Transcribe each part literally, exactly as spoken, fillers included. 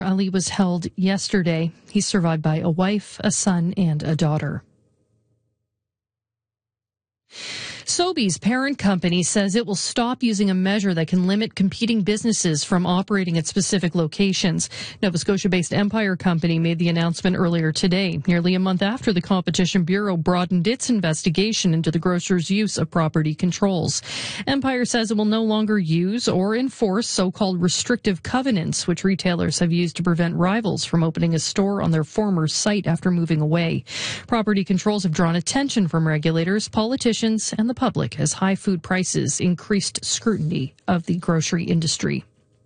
Ali was held yesterday. He's survived by a wife, a son, and a daughter. Sobeys parent company says it will stop using a measure that can limit competing businesses from operating at specific locations. Nova Scotia-based Empire Company made the announcement earlier today, nearly a month after the Competition Bureau broadened its investigation into the grocer's use of property controls. Empire says it will no longer use or enforce so-called restrictive covenants, which retailers have used to prevent rivals from opening a store on their former site after moving away. Property controls have drawn attention from regulators, politicians, and the public as high food prices increased scrutiny of the grocery industry.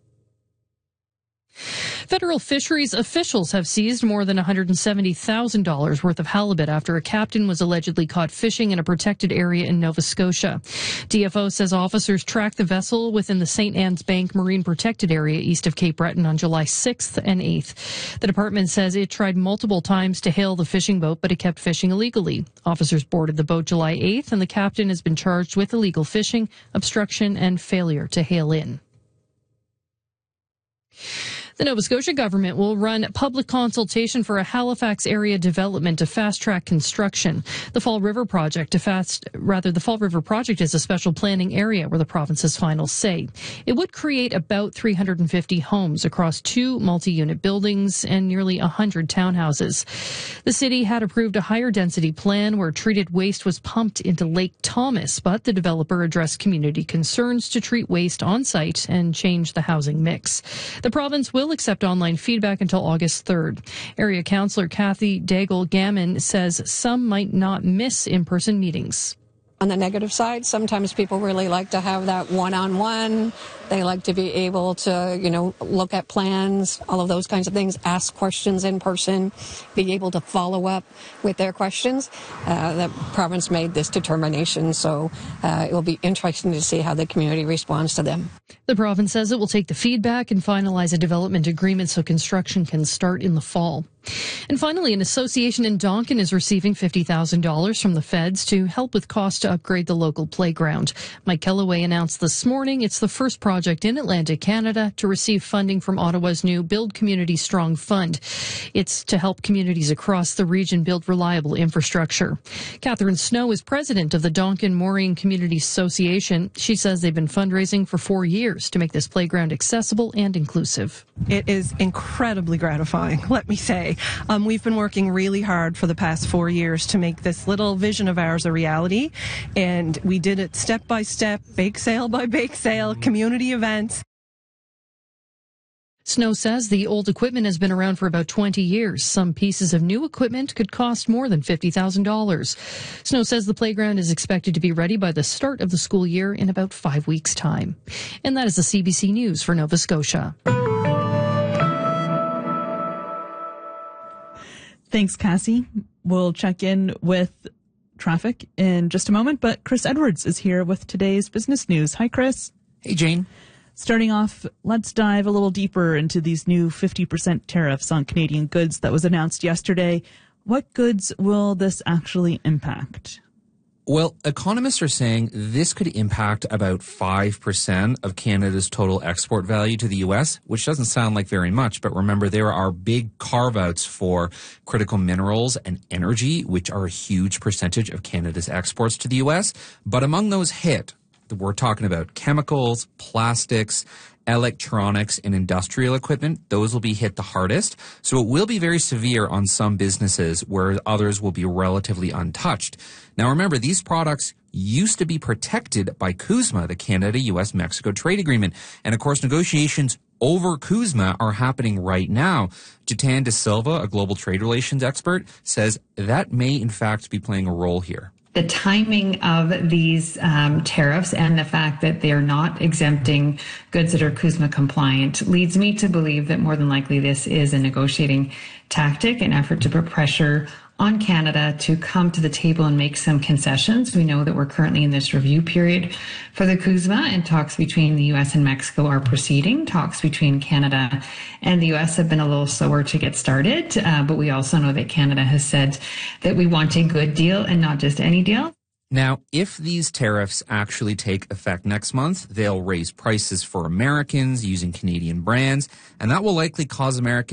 Federal fisheries officials have seized more than one hundred seventy thousand dollars worth of halibut after a captain was allegedly caught fishing in a protected area in Nova Scotia. D F O says officers tracked the vessel within the Saint Anne's Bank Marine Protected Area east of Cape Breton on July sixth and eighth. The department says it tried multiple times to hail the fishing boat, but it kept fishing illegally. Officers boarded the boat July eighth, and the captain has been charged with illegal fishing, obstruction, and failure to hail in. The Nova Scotia government will run public consultation for a Halifax area development to fast-track construction. The Fall River Project, to fast, rather, the Fall River Project is a special planning area where the province has final say. It would create about three hundred fifty homes across two multi-unit buildings and nearly one hundred townhouses. The city had approved a higher density plan where treated waste was pumped into Lake Thomas, but the developer addressed community concerns to treat waste on site and change the housing mix. The province will accept online feedback until August third. Area Councillor Kathy Daigle-Gammon says some might not miss in-person meetings. On the negative side, sometimes people really like to have that one-on-one. They like to be able to, you know, look at plans, all of those kinds of things, ask questions in person, be able to follow up with their questions. Uh, the province made this determination, so uh, it will be interesting to see how the community responds to them. The province says it will take the feedback and finalize a development agreement so construction can start in the fall. And finally, an association in Donkin is receiving fifty thousand dollars from the feds to help with costs to upgrade the local playground. Mike Kellaway announced this morning it's the first project in Atlantic Canada to receive funding from Ottawa's new Build Community Strong Fund. It's to help communities across the region build reliable infrastructure. Catherine Snow is president of the Donkin Maureen Community Association. She says they've been fundraising for four years to make this playground accessible and inclusive. It is incredibly gratifying, let me say. Um, we've been working really hard for the past four years to make this little vision of ours a reality, and we did it step by step, bake sale by bake sale, community events. Snow says the old equipment has been around for about twenty years. Some pieces of new equipment could cost more than fifty thousand dollars. Snow says the playground is expected to be ready by the start of the school year in about five weeks' time. And that is the C B C News for Nova Scotia. Thanks, Cassie. We'll check in with traffic in just a moment, but Chris Edwards is here with today's business news. Hi, Chris. Hey, Jane. Starting off, let's dive a little deeper into these new fifty percent tariffs on Canadian goods that was announced yesterday. What goods will this actually impact? Well, economists are saying this could impact about five percent of Canada's total export value to the U S, which doesn't sound like very much, but remember there are big carve-outs for critical minerals and energy, which are a huge percentage of Canada's exports to the U S. But among those hit, we're talking about chemicals, plastics, electronics, and industrial equipment. Those will be hit the hardest. So it will be very severe on some businesses where others will be relatively untouched. Now remember, these products used to be protected by CUSMA, the Canada-U S Mexico trade agreement. And of course, negotiations over CUSMA are happening right now. Jatan De Silva, a global trade relations expert, says that may in fact be playing a role here. The timing of these um, tariffs and the fact that they are not exempting goods that are CUSMA compliant leads me to believe that more than likely this is a negotiating tactic, an effort to put pressure on Canada to come to the table and make some concessions. We know that we're currently in this review period for the CUSMA, and talks between the U S and Mexico are proceeding. Talks between Canada and the U S have been a little slower to get started, uh, but we also know that Canada has said that we want a good deal and not just any deal. Now, if these tariffs actually take effect next month, they'll raise prices for Americans using Canadian brands, and that will likely cause Americans